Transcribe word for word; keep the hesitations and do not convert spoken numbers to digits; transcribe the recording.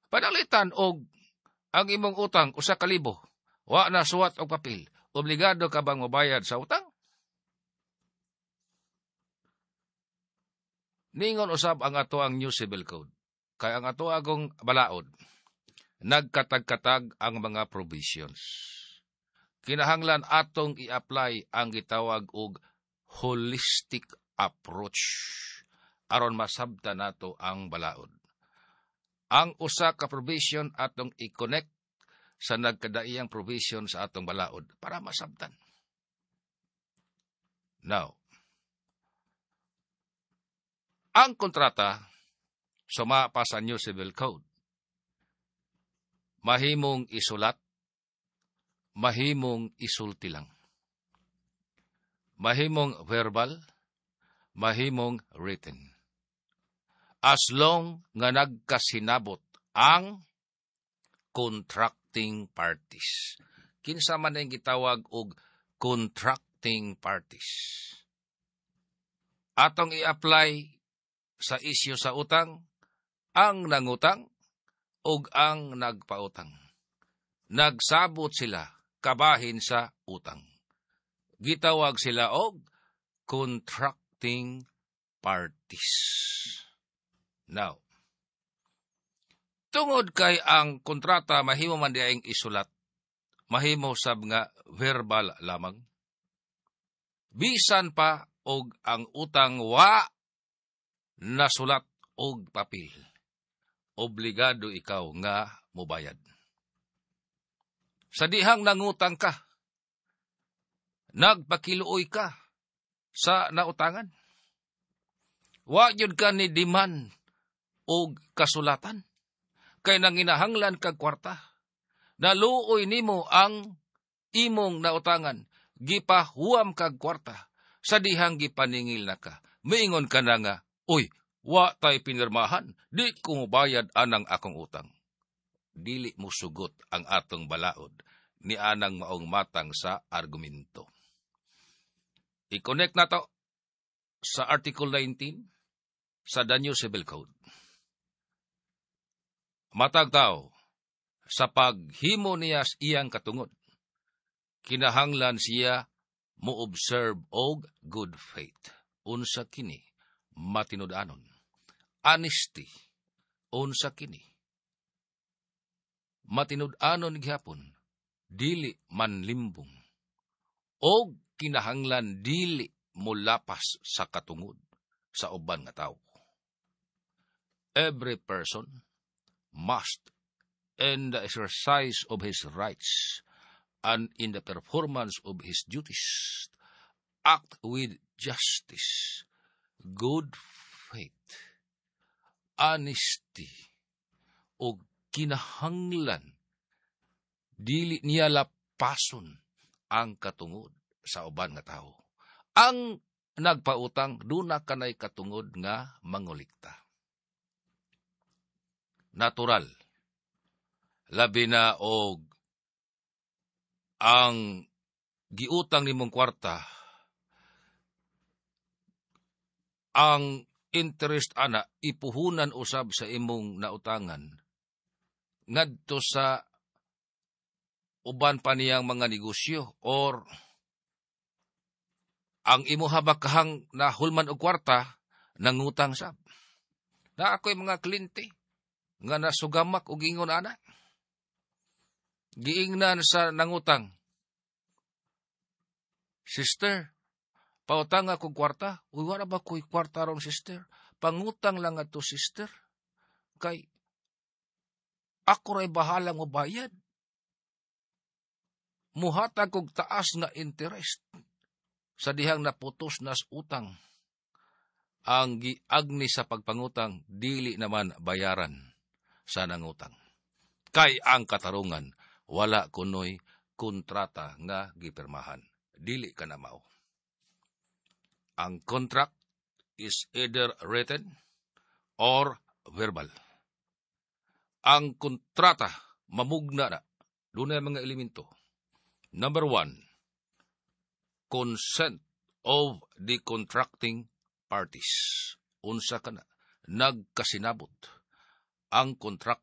Padalitan og ang imong utang usa ka libo, wa na suwat og papel, obligado ka bang mobayad sa utang? Ningon usab ang ato ang New Civil Code. Kay ang ato agong balaod, nagkatag-katag ang mga provisions. Kinahanglan atong i-apply ang gitawag og holistic approach aron masabtan nato ang balaod. Ang usa ka provision atong i-connect sa nagkadaiyang provision sa atong balaod para masabtan. Now, ang kontrata suma pa sa New Civil Code, mahimong isulat, mahimong isulti lang. Mahimong verbal, mahimong written. As long nga nagkasinabot ang contracting parties. Kinsa man ang gitawag og contracting parties. Atong i-apply sa isyu sa utang, ang nangutang ug ang nagpautang. Nagsabot sila kabahin sa utang. Gitawag sila og contracting parties. Now, tungod kay ang kontrata mahimo man diayeng isulat, mahimo sab nga verbal lamang. Bisan pa og ang utang wa nasulat og papel, obligado ikaw nga mobayad. Sa dihang nangutang ka, nagpakiluoy ka sa nautangan. Wa yun ka ni demand og kasulatan. Kay nanginahanglan kag kwarta. Naluoy nimo ang imong nautangan. Gipahuam kag kwarta. Sa dihang gipaningil na ka. Miingon ka na nga, uy, wa tay pinirmahan, di ko bayad anang akong utang. Dili mo sugot ang atong balaod ni anang maong matang sa argumento. I-connect na to sa Article nineteen sa The New Civil Code. Matag tao, sa paghimo niya iyang katungod, kinahanglan siya mo-observe og good faith. Unsa kini? Matinud-anon. Honesty. Unsa kini? Matinud-anon gihapon. Dili manlimbong. Og kinahanglan dili mulapas sa katungod sa uban nga tawo. Every person must, in the exercise of his rights and in the performance of his duties, act with justice, good faith, honesty, o kinahanglan dili niya lapason ang katungod sa uban nga tao. Ang nagpautang duna kanay katungod nga mangulikta. Natural. Labi na og ang giutang nimong kwarta, ang interest ana ipuhunan usab sa imong nautangan ngadto sa uban pa niyang mga negosyo or ang imo habakahang nahulman og kwarta nangutang sab. Na ako'y mga kliyente nga nasugamak og ingon ana. Giingnan sa nangutang, sister, pautang ako kwarta. Uy, wala ba ko'y kwarta ron, sister? Pangutang lang ato, sister. Kay, ako ray bahala mo bayad. Muhatag kog taas nga interest sa dihang naputos nas utang. Ang giagni sa pagpangutang, dili naman bayaran sa nangutang. Kay ang katarungan, wala kunoy kontrata nga gipirmahan. Dili ka na mao. Ang contract is either written or verbal. Ang kontrata, mamugna na. Doon na mga elemento. Number one, consent of the contracting parties. Unsa ka na, nagkasinabot ang contract